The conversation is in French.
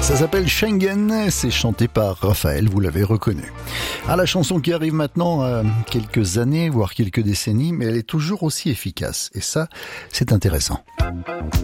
Ça s'appelle Schengen, c'est chanté par Raphaël, vous l'avez reconnu. La chanson qui arrive maintenant à quelques années, voire quelques décennies, mais elle est toujours aussi efficace. Et ça, c'est intéressant.